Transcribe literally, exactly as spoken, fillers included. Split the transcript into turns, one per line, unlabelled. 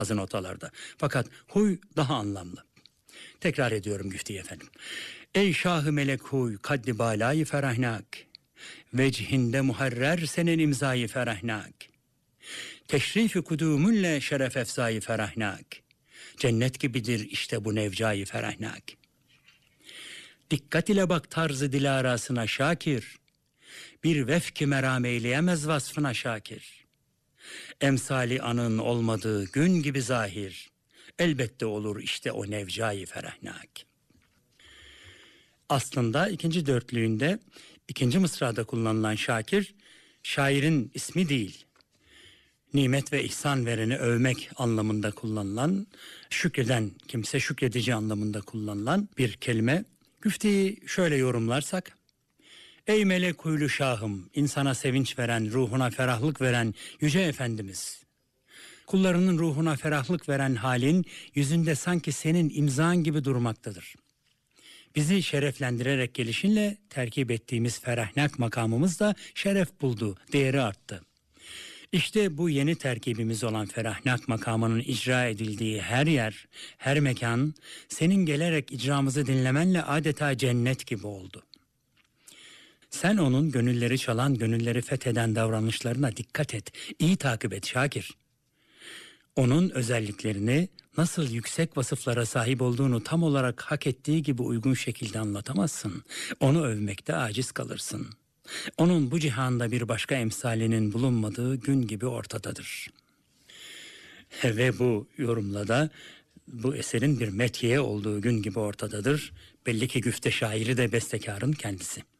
bazı notalarda. Fakat huy daha anlamlı. Tekrar ediyorum Güfti efendim. Ey şahı melek huy kaddi balayı ferahnak. Vechinde muharrer senin imzayı ferahnak. Teşrifi kudumunle şeref efzayı ferahnak. Cennet gibidir işte bu nevcayı ferahnak. Dikkat ile bak tarzı dilarasına şakir. Bir vefki meram eyleyemez vasfına şakir. Emsali anın olmadığı gün gibi zahir. Elbette olur işte o nevcayı ferahnak. Aslında ikinci dörtlüğünde ikinci mısrada kullanılan şakir, şairin ismi değil. Nimet ve ihsan vereni övmek anlamında kullanılan, şükreden kimse şükredici anlamında kullanılan bir kelime. Güfteyi şöyle yorumlarsak, ey melek huylu şahım, insana sevinç veren, ruhuna ferahlık veren yüce efendimiz. Kullarının ruhuna ferahlık veren halin yüzünde sanki senin imzan gibi durmaktadır. Bizi şereflendirerek gelişinle terkip ettiğimiz ferahnak makamımız da şeref buldu, değeri arttı. İşte bu yeni terkibimiz olan ferahnak makamının icra edildiği her yer, her mekan senin gelerek icramızı dinlemenle adeta cennet gibi oldu. Sen onun gönülleri çalan, gönülleri fetheden davranışlarına dikkat et, iyi takip et Şakir. Onun özelliklerini, nasıl yüksek vasıflara sahip olduğunu tam olarak hak ettiği gibi uygun şekilde anlatamazsın. Onu övmekte aciz kalırsın. Onun bu cihanda bir başka emsalinin bulunmadığı gün gibi ortadadır. Ve bu yorumla da bu eserin bir metiye olduğu gün gibi ortadadır. Belli ki güfte şairi de bestekarın kendisi.